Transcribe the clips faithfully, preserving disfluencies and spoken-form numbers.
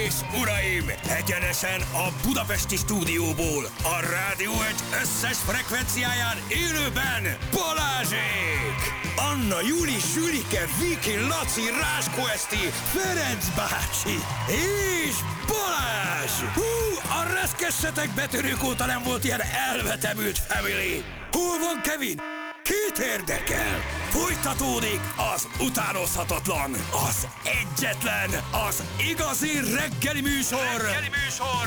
és uraim, egyenesen a budapesti stúdióból, a Rádió egy összes frekvenciáján élőben Balázsék! Anna, Júli, Sülike, Viki, Laci, Ráskó Eszti, Ferenc bácsi és Balázs! Hú, a reszkessetek betörők óta nem volt ilyen elvetemült family! Hol van Kevin? Kit érdekel? Folytatódik az utánozhatatlan, az egyetlen, az igazi reggeli műsor, reggeli műsor,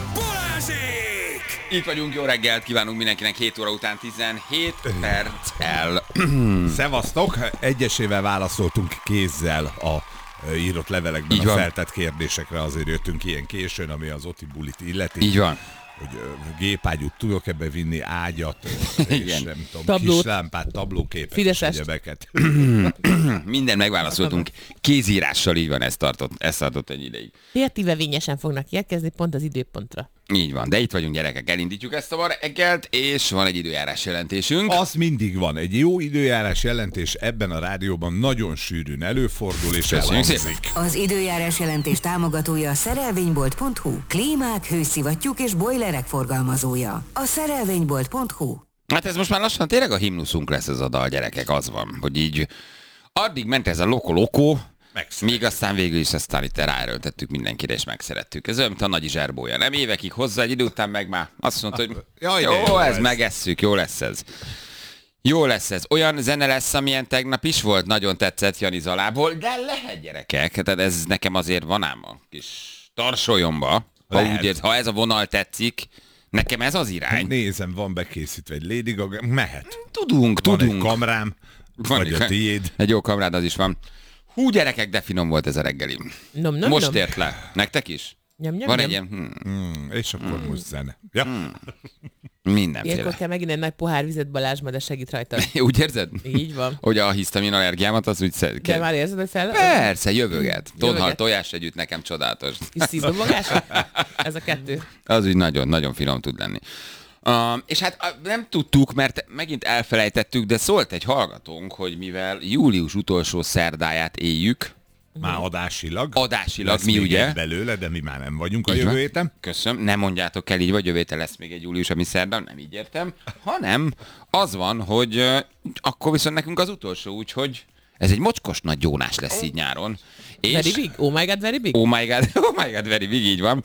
Balázsék! Itt vagyunk, jó reggelt kívánunk mindenkinek, hét óra után tizenhét perccel. Szevasztok, egyesével válaszoltunk kézzel a írott levelekben Így a van. feltett kérdésekre, azért jöttünk ilyen későn, ami az Oti bulit illeti. Így van. Hogy gépágyút tudok ebbe vinni, ágyat, és Igen. nem tudom, Tablót. kislámpát, tablóképet, Fideszest. és egyebeket. Minden megválaszoltunk kézírással, így van, ez tartott, ez tartott egy ideig. Kreatívevényesen fognak érkezni pont az időpontra. Így van, de itt vagyunk gyerekek, elindítjuk ezt a ma reggelt, és van egy időjárás jelentésünk. Az mindig van. Egy jó időjárás jelentés ebben a rádióban nagyon sűrűn előfordul, és Köszönjük elhangzik. Az időjárás jelentés támogatója a szerelvénybolt pont hu. Klímák, hőszivattyúk és bojlerek forgalmazója. A szerelvénybolt pont hu. Hát ez most már lassan tényleg a himnuszunk lesz ez a dal, gyerekek, az van, hogy így addig ment ez a loko-loko, míg aztán végül is aztán itt ráerőltettük mindenkire, és megszerettük. Ez olyan, mint a nagy zserbója. Nem évekig hozzá, egy idő után meg már azt mondta, hogy Jaj, jó, jó ez ez. megesszük, jó lesz ez. Jó lesz ez. Olyan zene lesz, amilyen tegnap is volt, nagyon tetszett Jani Zalából, de lehet gyerekek, tehát ez nekem azért van ám a kis tarsolyomba, ha, Lehet. úgy, ért- ha ez a vonal tetszik, nekem ez az irány. Nézem, van bekészítve egy Lady Gaga, mehet. Tudunk, Van tudunk. egy kamrám, Van vagy egy- a tiéd. Egy jó kamrád az is van. Hú, gyerekek, de finom volt ez a reggeli. Nom, nom, Most nom. ért le. Nektek is? Nyom, nyom, Van nyom. egy ilyen, hmm, Hmm, és akkor mm. most zene. Ja. Mm. Ilyenkor mindenféle. kell megint egy nagy pohár vizet Balázsma, de segít rajta. Úgy érzed? Így van. Hogy a hisztamin allergiámat az úgy szed... De már érzed, hogy fel? Persze, jövöget. Tonhal Jövöget. tojás együtt nekem csodálatos. Kis szívdobogások? Ez a kettő. Az úgy nagyon-nagyon finom tud lenni. Uh, és hát uh, nem tudtuk, mert megint elfelejtettük, de szólt egy hallgatónk, hogy mivel július utolsó szerdáját éljük, Már adásilag. adásilag Lesz mi még ugye? egy belőle, de mi már nem vagyunk a Így van. jövő héten. Köszönöm, nem mondjátok el így, vagy jövő héten lesz még egy július, ami szerda, nem így értem, hanem az van, hogy uh, akkor viszont nekünk az utolsó, úgyhogy ez egy mocskos nagy gyónás lesz így nyáron. És, Very big? Oh my god, very big? Oh my god, oh my god, very big, így van.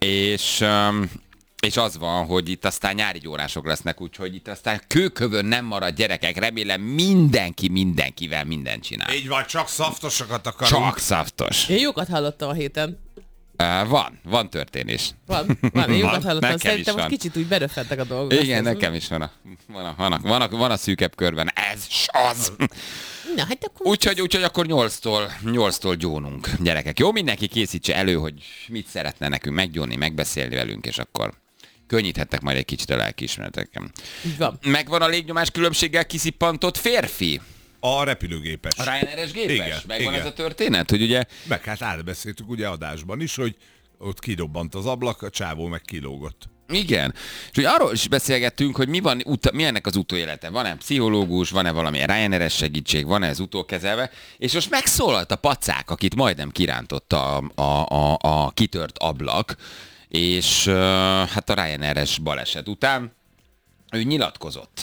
És, um, és az van, hogy itt aztán nyári gyónások lesznek, úgyhogy itt aztán kőkövön nem marad gyerekek, remélem mindenki mindenkivel mindent csinál. Így van, csak szaftosokat akarunk. Csak szaftos. Én jókat hallottam a héten. Uh, van, van történés. Van, van, én jókat Van, hallottam. nekem Szerintem is most van. kicsit úgy beröffedtek a dolgok. Igen, nekem is van a, van a, van a, van a, van a szűkebb körben. Ez s az. Na, hát akkor... Úgyhogy, úgyhogy akkor nyolctól, nyolctól gyónunk, gyerekek. Jó, mindenki készítse elő, hogy mit szeretne nekünk meggyónni, megbeszélni velünk, és akkor könnyíthettek majd egy kicsit a lelkiismereteken. Így van. Megvan a légnyomás különbséggel kiszippantott férfi? A repülőgépes. A Ryanair-es gépes? Igen, Megvan igen. ez a történet, hogy ugye... Meg hát átbeszéltük ugye adásban is, hogy ott kidobbant az ablak, a csávó meg kilógott. Igen. És hogy arról is beszélgettünk, hogy mi van, uta, mi ennek az utóélete. Van-e pszichológus, van-e valamilyen Ryanair-es segítség, van-e ez utókezelve. És most megszólalt a pacák, akit majdnem kirántott a, a, a, a kitört ablak, és uh, hát a Ryanair-es baleset után ő nyilatkozott.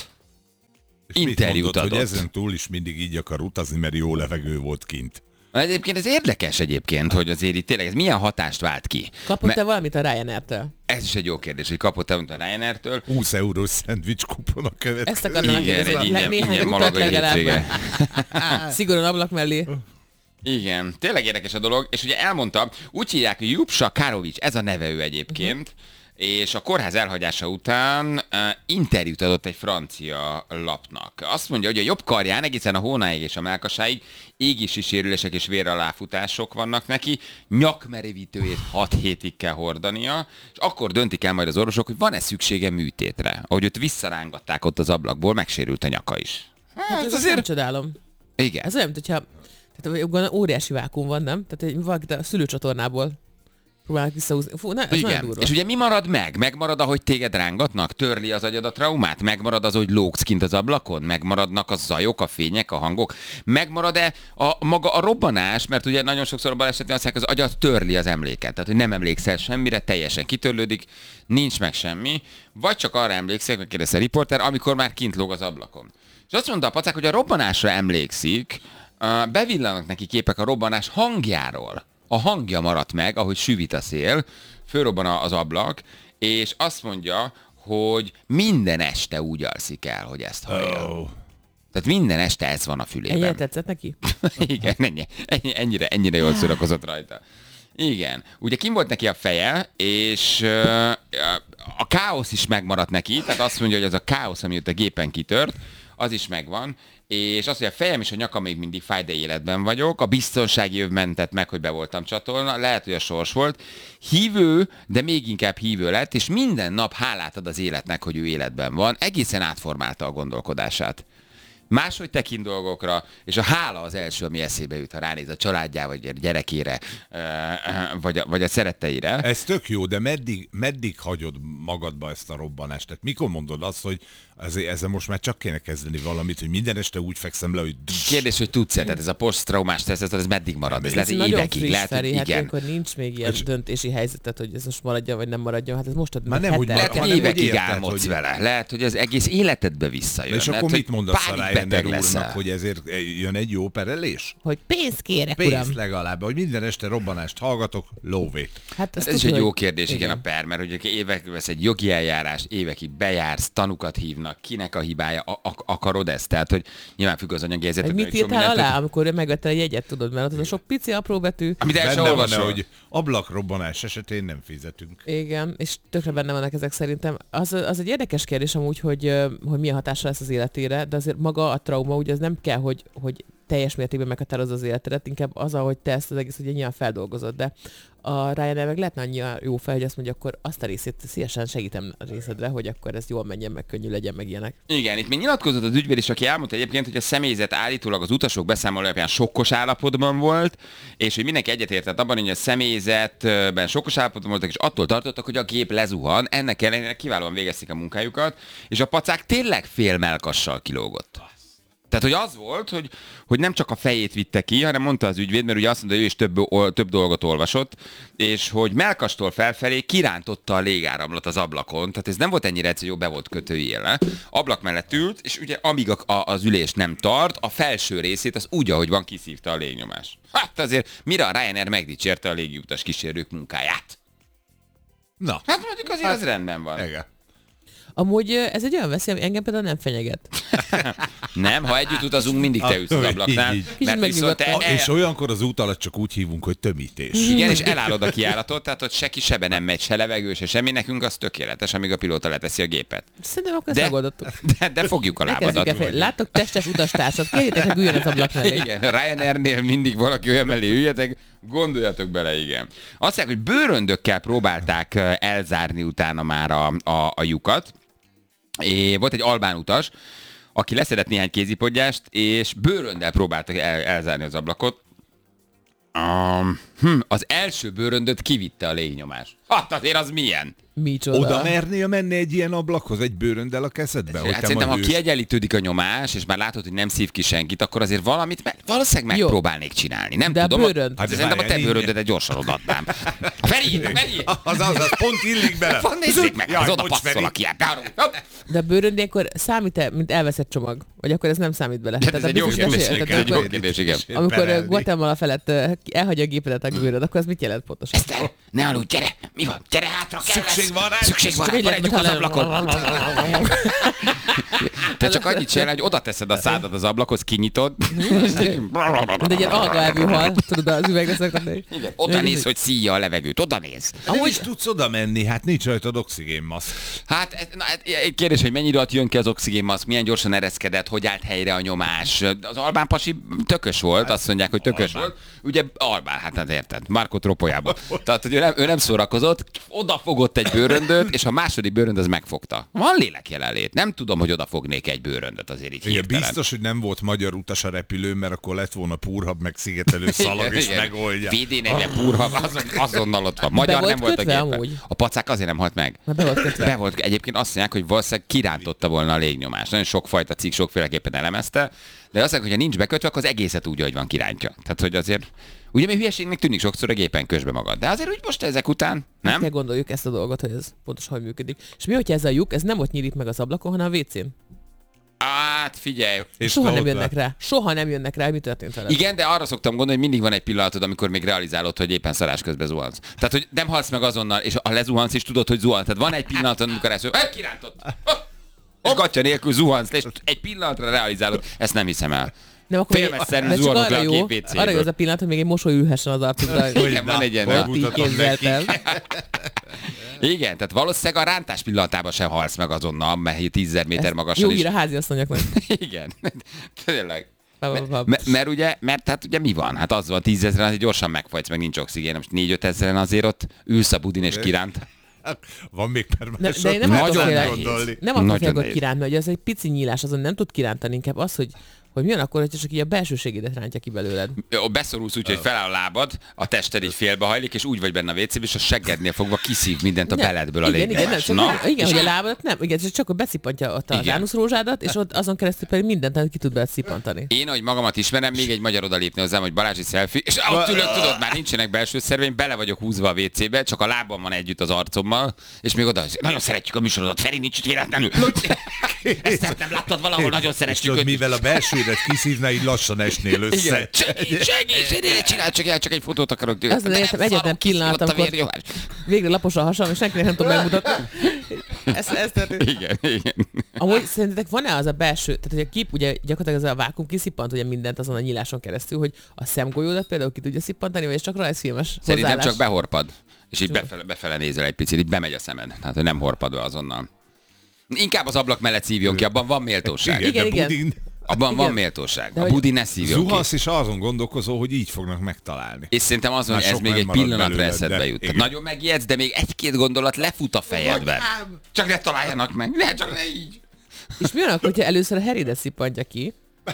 És mit Interjút mondott, hogy adott. ezen túl is mindig így akar utazni, mert jó levegő volt kint. Egyébként ez érdekes egyébként, hogy azért itt tényleg ez milyen hatást vált ki. Kapott-e valamit a Ryanair-től? Ez is egy jó kérdés, hogy kapott-e valamit a Ryanair-től. húsz eurós szendvics kupon a következő. Ezt akarnám Igen, kérdezni. egy Le- ingyen, Néhány ingyen utat malagai legalább. hétvége. Szigorúan ablak mellé. Igen, tényleg érdekes a dolog, és ugye elmondta, úgy hívják, hogy Jupsa Károvics, ez a neve ő egyébként, uh-huh. és a kórház elhagyása után uh, interjút adott egy francia lapnak. Azt mondja, hogy a jobb karján egészen a hónáig és a mellkasáig égési sérülések és véraláfutások vannak neki, nyakmerevítőjét hat hétig kell hordania, és akkor döntik el majd az orvosok, hogy van-e szüksége műtétre. Ahogy őt visszarángatták ott az ablakból, megsérült a nyaka is. Hát ez azért nem csodálom. Igen. Ez olyan, mint hogyha tehát óriási vákum van, nem? Tehát hogy valakit a szülőcsatornából Próbálnak visszahúzni. Fú, na, ez nagyon Igen. durva. És ugye mi marad meg? Megmarad, ahogy téged rángatnak? Törli az agyad a traumát? Megmarad az, hogy lógsz kint az ablakon? Megmaradnak a zajok, a fények, a hangok? Megmarad-e a, maga a robbanás? Mert ugye nagyon sokszor a balesetben azt mondják, az agyad törli az emléket. Tehát, hogy nem emlékszel semmire, teljesen kitörlődik, nincs meg semmi. Vagy csak arra emlékszel, meg kérdezte a riporter, amikor már kint lóg az ablakon. És azt mondta a pacák, hogy a robbanásra emlékszik, bevillanak neki képek a robbanás hangjáról. A hangja maradt meg, ahogy süvít a szél, fölrobban az ablak, és azt mondja, hogy minden este úgy alszik el, hogy ezt hallja. Oh. Tehát minden este ez van a fülében. Ennyire tetszett neki? Igen, ennyi, ennyi, ennyire, ennyire jól szórakozott rajta. Igen. Ugye kim volt neki a feje, és uh, a káosz is megmaradt neki, tehát azt mondja, hogy az a káosz, ami ott a gépen kitört, az is megvan, és azt, hogy a fejem és a nyakam még mindig fáj, de életben vagyok, a biztonsági öv mentett meg, hogy be voltam csatolna, lehet, hogy a sors volt. Hívő, de még inkább hívő lett, és minden nap hálát ad az életnek, hogy ő életben van. Egészen átformálta a gondolkodását. Máshogy tekint dolgokra, és a hála az első, ami eszébe jut, ha ránéz a családjára, vagy a gyerekére, vagy a, vagy a szeretteire. Ez tök jó, de meddig, meddig hagyod magadba ezt a robbanást? Tehát mikor mondod azt, hogy ezzel, ezzel most már csak kéne kezdeni valamit, hogy minden este úgy fekszem le, hogy... Kérdés, hogy tudsz-e, tehát ez a posztraumás stressz, ez meddig marad? Ez lehet, Ez hogy nagyon évekig, friss, lehet, hogy Feri, hát igen. akkor nincs még ilyen És- döntési helyzetet, hogy ez most maradjon, vagy nem maradjon. Hát ez most ad Már meg nem, hogy hetek. Lehet, hogy hanem, hogy évekig érted, álmodsz hogy- vele. Lehet, hogy az egész életedbe visszajön. És Lehet, akkor hogy mit mondasz a pánikbeteg Ryanair leszel. úrnak, hogy ezért jön egy jó perelés? Hogy pénzt kérek, Pénzt uram. legalább, hogy minden este robbanást hallgatok, lóvét. Hát azt Ez is tudod, egy jó hogy- kérdés, igen, a per, mert hogy évek vesz egy jogi eljárás, évekig bejársz, tanukat hívnak, kinek a hibája, a- a- akarod ezt? Tehát, hogy nyilván függ az anyagi Hogy helyzetet. mit írtál alá, amikor megvetted a jegyet, tudod, mert ott az a sok pici apró betű. Amit el sem Benne van, olvasol. hogy ablakrobbanás esetén nem fizetünk. Igen, és tökre benne vannak ezek szerintem. Az, az egy érdekes kérdés amúgy, hogy, ö, hogy milyen hatása lesz az életére, de azért maga a trauma, ugye az nem kell, hogy, hogy teljes mértékben meghatározza az életedet, inkább az, ahogy te ezt az egész ugye nyilván feldolgozod, de a Ryanair meg lehetne annyira jó fel, hogy azt mondja, akkor azt a részét szívesen segítem a részedre, hogy akkor ez jól menjen, meg könnyű legyen, meg ilyenek. Igen, itt még nyilatkozott az ügyvéd is, aki elmondta egyébként, hogy a személyzet állítólag az utasok beszámoló alapján sokkos állapotban volt, és hogy mindenki egyetértett abban, hogy a személyzetben sokkos állapotban voltak, és attól tartottak, hogy a gép lezuhan, ennek ellenére kiválóan végezték a munkájukat, és a pacák tényleg fél melkassal kilógott. Tehát, hogy az volt, hogy, hogy nem csak a fejét vitte ki, hanem mondta az ügyvéd, mert ugye azt mondta, hogy ő is több, ol- több dolgot olvasott, és hogy melkastól felfelé kirántotta a légáramlat az ablakon, tehát ez nem volt ennyire egyszerű, jó, be volt kötőjéle. Ablak mellett ült, és ugye amíg a, a, az ülés nem tart, a felső részét az úgy, ahogy van, kiszívta a légnyomás. Hát azért mire a Ryanair megdicsérte a légiutas kísérők munkáját? Na, Hát mondjuk azért az rendben van. igen. Amúgy ö, ez egy olyan veszély, ami engem például nem fenyeget. Nem, ha együtt utazunk, mindig te ülsz az Ah, ablaknál, így, így. mert viszont te megnyugodtam. el, És olyankor az út alatt csak úgy hívunk, hogy tömítés. igen, és elállod a kijáratot, tehát ott se ki sebe nem megy, se levegő, se semmi, nekünk az tökéletes, amíg a pilóta leteszi a gépet. Szerintem akkor ezt De, megoldottuk. de, de fogjuk a Ne kezdjük lábadat. el fel. Láttok testes utastársat, kérjétek, hogy üljön az ablak mellé. Igen, a Ryanairnél mindig valaki olyan mellé üljetek, gondoljatok bele, igen. Azt mondják, hogy bőröndökkel próbálták eh, elzárni utána már a, a, a lyukat. É, volt egy albán utas, aki leszedett néhány kézipodgyást, és bőröndel próbáltak el, elzárni az ablakot. Um, hm, az első bőröndöt kivitte a légnyomás. Hát azért az milyen? Micsoda. Oda mernél menni egy ilyen ablakhoz, egy bőröndel a kezedbe? hogy Hát te szerintem, ha majd ősz- kiegyenlítődik a nyomás, és már látod, hogy nem szív ki senkit, akkor azért valamit meg, valószínűleg Jó. megpróbálnék csinálni. Nem De a tudom. bőrönd? Hát Hát szerintem a te várjál, bőröndedet gyorsan odaadnám. Feri, Feri! Az, az, az pont illik bele. Van, nézzék meg, Jaj, az oda bocs, passzol Feri. a kiát. De a bőröndi akkor számít-e, mint elveszett csomag? Vagy akkor ez nem számít bele? Hát ez a egy jó biztos kérdés, esély- ez tehát egy jó akkor- kérdés, igen. Amikor Perelni. Guatemala felett ö, elhagyja a gépedet a bőröd, akkor az mit jelent pontosan? Eszter, ne aludj, gyere! Mi van? Gyere hátra, kell Szükség van rá? Szükség van rá, maradjunk az ablakon. Te csak annyit csinálj, hogy oda teszed a szádat az ablakhoz, kinyitod. De egy ilyen algaelvű hal, tudod, az üvegre szakadni. Igen, oda néz, hogy szíja a levegőt, oda néz. Nem is tudsz oda menni, hát nincs rajtad oxigénmaszk. Hát, ez- na, hát, egy kérdés, hogy mennyire alatt jön ki az oxigénmaszk, milyen gyorsan ereszkedett, hogy állt helyre a nyomás. Az albán pasi tökös volt, azt mondják, hogy tökös Albán. volt. Ugye albán, hát nem érted, Marco Tropojában. Tehát, hogy ő nem, ő nem szórakozott, odafogott egy bőröndöt, és a második bőrönd az megfogta. Van lélek jelenlét, nem tudom, hogy odafogni fognék egy bőröndöt azért így Igen, hirtelen. biztos, hogy nem volt magyar utas a repülőn, mert akkor lett volna púrhab, meg szigetelő szalag, és megoldja. vé dé négy púrhab, azon, azonnal ott van. Magyar volt nem volt a kötve gépen. amúgy? A pacák azért nem halt meg. Na, be volt kötve. Be volt. Egyébként azt mondják, hogy valószínűleg kirántotta volna a légnyomást. Nagyon sokfajta cikk sokféleképpen elemezte, de azt mondják, hogy ha nincs bekötve, akkor az egészet úgy, hogy van, kirántja. Tehát, hogy azért, ugye mi hülyeségnek tűnik sokszor a gépen közbe magad. De azért úgy most ezek után, nem? Kell gondoljuk ezt a dolgot, hogy ez pontosan hogy működik. És mi, hogyha ez a lyuk, ez nem ott nyílik meg az ablakon, hanem a vécén? Hát figyelj. És Soha te nem ott jönnek le- rá. Soha nem jönnek rá, hogy mi történt vele. Igen, de arra szoktam gondolni, hogy mindig van egy pillanatod, amikor még realizálod, hogy éppen szarás közben zuhansz. Tehát, hogy nem halsz meg azonnal, és ha lezuhansz is tudod, hogy zuhansz. Tehát van egy pillanatod, amikor ezt mondod, kirántott. És gatya nélkül zuhansz, és egy pillanatra realizálod. Ezt nem hiszem el. Nem, akkor Félmezszerűen de csak zuhanok le arra a jó, gép vécéből. arra jó az a pillanat, hogy még egy mosoly ülhessen az arcukra. Igen, van egy ilyen. hogy Ja. Ott így mutatom képzeltem. Igen, tehát valószínűleg a rántás pillanatában sem halsz meg azonnal, mert tízezer méter magasan Jó is. ír a háziasszonyoknak. Igen, tényleg. Pa, pa, pa. Mert, mert ugye, mert hát ugye mi van? Hát az van, tízezeren azért gyorsan megfagysz, meg nincs oxigén, most négy-öt ezeren azért ott ülsz a budin és kiránt. Van még per De, másod? de én nem Nagyon attól félek, nehéz. nem attól Nagyon félek, hogy nehéz. kiránt, mert az egy pici nyílás, azon nem tud kirántani, inkább az, hogy, hogy mi van akkor, hogy csak így a belsőségédet rántja ki belőled. Jó, beszorulsz úgy, hogy feláll a lábad, a tested így félbehajlik, és úgy vagy benne a vécében, és a seggednél fogva kiszív mindent a Nem, beledből a igen, igen, nem, légnyomás. csak, Na, igen, és hogy a lábadat nem, igen, csak akkor beszipantja ott az Igen. ánuszrózsádat, és ott azon keresztül pedig mindent amit ki tud belőle szipantani. Én, ahogy magamat ismerem, még egy magyar odalépne hozzám, hogy Balázsi selfie, és ott ülök, tudod, már nincsenek belső szerveim, bele vagyok húzva a vécébe, csak a lábam van együtt az arcommal, és még oda, nagyon szeretjük a műsorodat, Feri, nincs itt véletlenül. Ezt nem láttad valahol, nagyon És szeretjük tudod, őt. mivel a belsődet kiszívna, így lassan esnél Igen. össze. Segíts, segíts, ne csinálj csak el, csak egy fotót akarok. Azt mondom, értem, egyetlen pillanat, amikor végre lapos a hasam, és senkinek nem tudom megmutatni. Ez, ez történt. Igen, igen. Amúgy szerintetek van-e az a belső, tehát hogy a kép ugye gyakorlatilag ez a vákum kiszippant ugye mindent azon a nyíláson keresztül, hogy a szemgolyódat például ki tudja szippantani, vagy ez csak rajzfilmes Szerintem hozzáállás? csak behorpad. És így befele, befele nézel egy picit, így bemegy a szemed. Tehát, hogy nem horpad be azonnal. Inkább az ablak mellett szívjon ki, abban van méltóság. Igen, Igen, de igen. budin. Abban van Igen. méltóság. De A hogy- budi ne szívjon ki. Zuhansz, és azon gondolkozol, hogy így fognak megtalálni. És szerintem azon, Már hogy ez sok még nem egy marad pillanatra belőled, eszedbe de jut. Tehát igen. nagyon megijedsz, de még egy-két gondolat lefut a fejedben. Csak ne találjanak meg. Ne, csak ne így. És mi van akkor, hogyha először a heridet szippantja ki,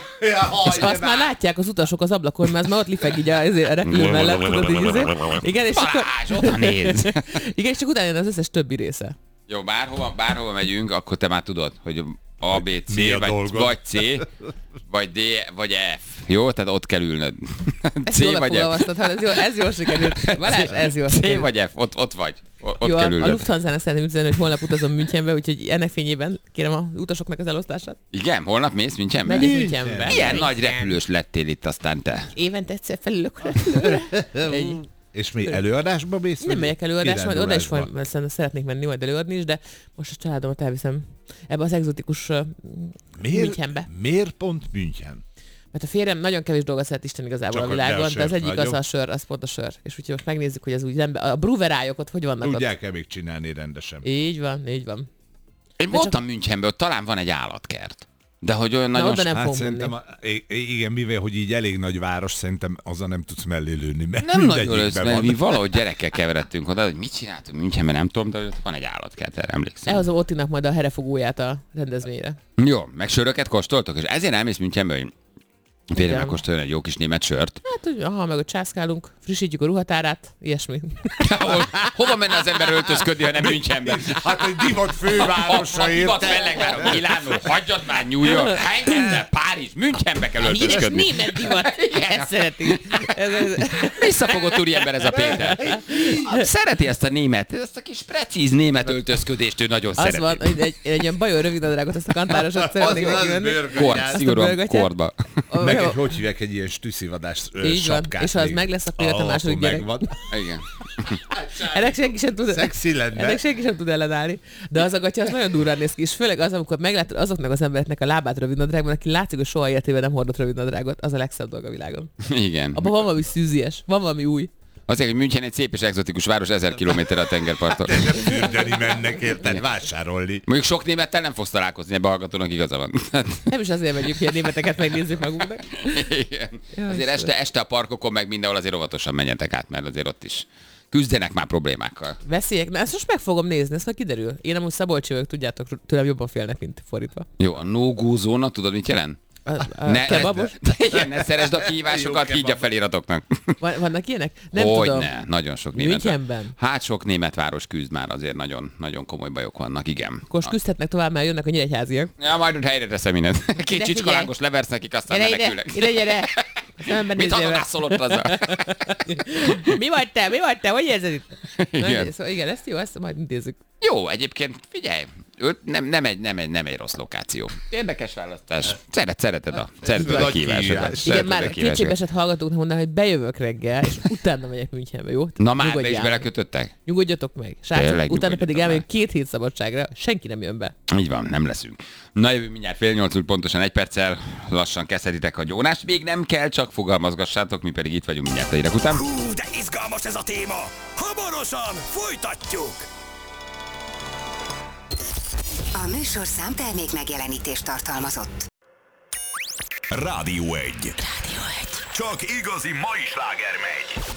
és azt már látják az utasok az ablakon, mert az már ott lifeg így a, ezért a repülő mellett, tudod így izé. Igen, és akkor... Balázs, oda néz. Igen, és csak utána jön az összes többi része. Jó, bárhova, bárhova megyünk, akkor te már tudod, hogy A, B, C, Mi a vagy, dolgod? vagy C, vagy D, vagy F. Jó? Tehát ott kell ülnöd. Ezt C jól vagy F. megfogalmaztad, hát ez jó, ez jól sikerült. Balázs, ez jól C sikerült. vagy F, ott, ott vagy. Ott Jó, kell a, a ülnöd. Lufthansa-nak szeretném üzenni, hogy holnap utazom Münchenbe, úgyhogy ennek fényében kérem a utasoknak az elosztását. Igen, holnap mész Münchenbe? Megyek Münchenbe. Milyen nagy repülős lettél itt aztán te? Évente egyszer felülök a repülőre. Egy- És mi előadásba mész? Nem vagy megyek előadásra, majd oda is kirándulásba? majd, majd szeretnék menni, majd előadni is, de most a családomat elviszem ebbe az egzotikus uh, Miért, Münchenbe. miért pont München? Mert a férjem nagyon kevés dolgot szeret Isten igazából Csak a a- világon, de a de az sör egyik az nagyobb. a sör, az pont a sör. És úgyhogy most megnézzük, hogy az úgy rendben, a bruverájok ott hogy vannak Tudják-e még csinálni rendesen? ott. Így van, így van. Én voltam Münchenbe, ott talán van egy állatkert. De hogy olyan Na, nagyon... oda nem Hát fogunk szerintem, menni. a, i- i- igen, mivel hogy így elég nagy város, szerintem azzal nem tudsz mellé lőni, mert Nem nagyon mindegyikben össze, mert van. mi valahogy gyerekkel keveredtünk oda, hogy mit csináltunk Münchenben, nem tudom, de ott van egy állatkert, erre emlékszem. Elhozom Ottinak majd a herefogóját a rendezvényre. Jó, meg söröket kóstoltok, és ezért elmész Münchenbe, hogy férjem Igen. megkóstoljon egy jó kis német sört. Hát, hogy aha, meg ott császkálunk, frissítjük a ruhatárát, ilyesmi. Hol, hova menne az ember öltözködni, ha nem Münchenbe? Hát egy divat fővárosa Divat érte. fellegváros, Milánó, hagyjad már New York, Hengedne, Párizs, Münchenbe kell öltözködni. német divat, ezt szereti. Ez, ez, Visszafogott úriember ez a Péter. Szereti ezt a német, ezt a kis precíz német öltözködést, ő nagyon az szereti. van, hogy egy, egy ilyen bajor rövidnadrágot, ezt a kantárosat szeretnék neki venni. Kord, Azt a szigorúan bőrgatyát. kordba. Meg Jó. egy, hogy hívják, egy ilyen stüsszivadás ö, Így van, sapkát. és ha az még. meg lesz, akkor jött a Ah, második akkor gyerek. megvan. Igen. Ennek senki sem tud, Szexi lenne. ennek senki sem tud ellenállni. De az a gatya az nagyon durván néz ki, és főleg az, amikor meglátod azoknak az embereknek a lábát rövidnadrágban, aki látszik, hogy soha életében nem hordott rövidnadrágot, az a legszebb dolog a világon. Igen. Abban van valami szűzies, van valami új. Azért, hogy München egy szép és egzotikus város, ezer kilométer a tengerparttól. De nem fürdeni mennek, érted? Vásárolni. Mondjuk sok némettel nem fogsz találkozni, ebbe a hallgatónak igaza van. Nem is azért megyünk, hogy a németeket megnézzük magunknak. Igen. Jaj, Azért este, este a parkokon, meg mindenhol azért óvatosan menjetek át, mert azért ott is küzdenek már problémákkal. Veszélyek? Na, ezt most meg fogom nézni, ezt már kiderül. Én amúgy szabolcsi vagyok, tudjátok, tőlem jobban félnek, mint fordítva. Jó, a no-go zóna, tudod mit jelent? A, a Ne, kebabos? igen, ne szeresd a kihívásokat, Jó így a feliratoknak. Van, vannak ilyenek? Nem Hogy tudom. ne, nagyon sok német. Münchenben? Hát sok német város küzd már, azért nagyon, nagyon komoly bajok vannak, igen. Akkor most küzdhetnek tovább, mert jönnek a nyíregyháziak. Ja, majd ott helyre teszem innen. Két figyelj. csicskalangos leversz nekik, aztán Gyere ide, menekülnek. ide, gyere! Szemben Mit nézzél hadonászol ott azzal? Mi vagy te? Mi vagy te? Hogy érzed itt? Igen. Igen. Szóval igen, ezt jó, ezt majd intézzük. Jó, egyébként figyelj, ő nem, nem, egy, nem, egy, nem egy rossz lokáció. Érdekes választás. Szeret, szereted a, szereted a nagy kihívásokat. kihívás. Igen, Szereted a már kihívásokat. kétségbeesett hallgatóknak mondanám, hogy bejövök reggel, és utána megyek Münchenbe, jó? Na már be is Nyugodjál. belekötöttek? Nyugodjatok meg. Srácok, Tényleg utána pedig nyugodjatok elmegyünk két hét szabadságra, senki nem jön be. Így van, nem leszünk. Na jövő mindjárt fél nyolc, úgy pontosan egy perccel lassan kezdhetitek a gyónást. Még nem kell, csak fogalmazgassátok, mi pedig itt vagyunk mindjárt a hírek után. Hú, de izgalmas ez a téma! Hamarosan folytatjuk! A műsorszám termék megjelenítést tartalmazott. Rádió egy. Rádió egy. Csak igazi mai sláger megy.